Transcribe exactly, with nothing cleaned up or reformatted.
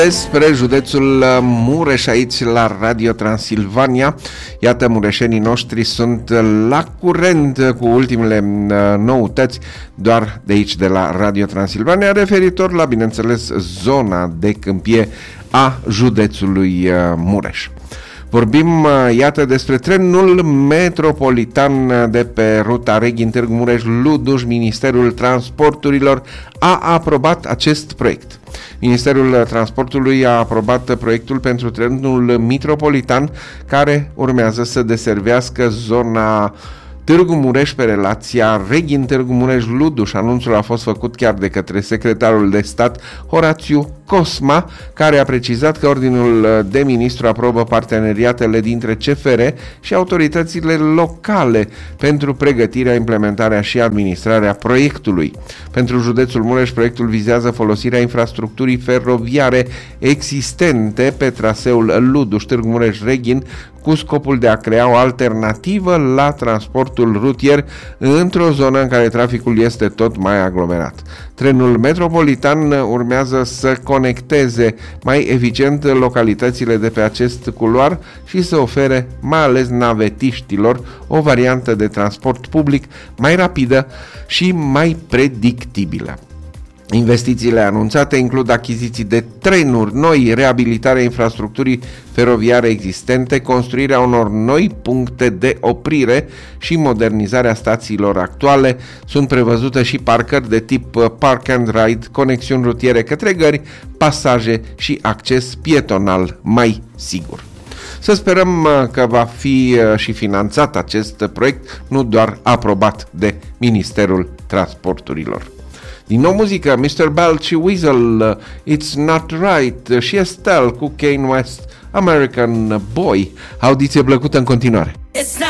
Despre județul Mureș aici la Radio Transilvania. Iată, mureșenii noștri sunt la curent cu ultimele noutăți doar de aici, de la Radio Transilvania, referitor la, bineînțeles, zona de câmpie a județului Mureș. Vorbim, iată, despre trenul metropolitan de pe ruta Reghin Târgu Mureș-Luduș. Ministerul Transporturilor a aprobat acest proiect. Ministerul Transportului a aprobat proiectul pentru trenul metropolitan care urmează să deservească zona Târgu Mureș pe relația Reghin Târgu Mureș-Luduș. Anunțul a fost făcut chiar de către secretarul de stat Horațiu Cosma, care a precizat că ordinul de ministru aprobă parteneriatele dintre C F R și autoritățile locale pentru pregătirea, implementarea și administrarea proiectului. Pentru județul Mureș, proiectul vizează folosirea infrastructurii feroviare existente pe traseul Luduș-Târgu Mureș-Reghin cu scopul de a crea o alternativă la transportul rutier într-o zonă în care traficul este tot mai aglomerat. Trenul metropolitan urmează să conecteze mai eficient localitățile de pe acest culoar și să ofere mai ales navetiștilor o variantă de transport public mai rapidă și mai predictibilă. Investițiile anunțate includ achiziții de trenuri noi, reabilitarea infrastructurii feroviare existente, construirea unor noi puncte de oprire și modernizarea stațiilor actuale. Sunt prevăzute și parcări de tip park and ride, conexiuni rutiere către gări, pasaje și acces pietonal mai sigur. Să sperăm că va fi și finanțat acest proiect, nu doar aprobat de Ministerul Transporturilor. Din nou muzică, mister Balch și Weasel, It's Not Right, și Estelle cu Kanye West, American Boy. Audiție plăcută în continuare.